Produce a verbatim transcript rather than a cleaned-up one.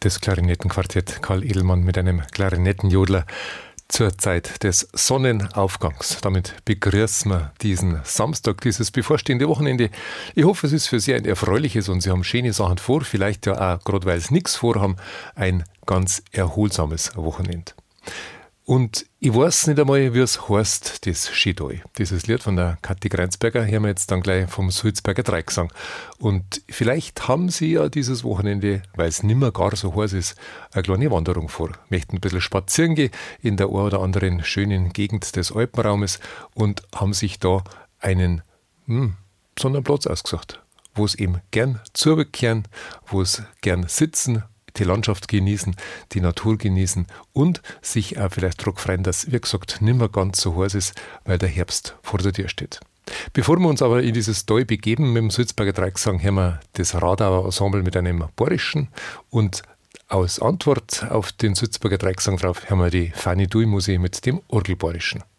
Das Klarinettenquartett Karl Edelmann mit einem Klarinettenjodler zur Zeit des Sonnenaufgangs. Damit begrüßen wir diesen Samstag, dieses bevorstehende Wochenende. Ich hoffe, es ist für Sie ein erfreuliches und Sie haben schöne Sachen vor, vielleicht ja auch, gerade weil Sie nichts vorhaben, ein ganz erholsames Wochenende. Und ich weiß nicht einmal, wie es heißt, das Schidoi. Dieses Lied von der Kathi Greinsberger hören wir jetzt dann gleich vom Sulzberger Dreigesang. Und vielleicht haben Sie ja dieses Wochenende, weil es nimmer gar so heiß ist, eine kleine Wanderung vor. Möchten ein bisschen spazieren gehen in der einen oder anderen schönen Gegend des Alpenraumes und haben sich da einen hm, besonderen Platz ausgesucht, wo es eben gern zurückkehren, wo es gern sitzen, die Landschaft genießen, die Natur genießen und sich auch vielleicht darauf freuen, dass, wie gesagt, nicht mehr ganz so heiß ist, weil der Herbst vor der Tür steht. Bevor wir uns aber in dieses Tal begeben mit dem Sulzberger Dreigesang, hören wir das Radauer Ensemble mit einem Bayerischen und als Antwort auf den Sulzberger Dreigesang drauf hören wir die Fanny Dui-Musik mit dem Orgelbayerischen.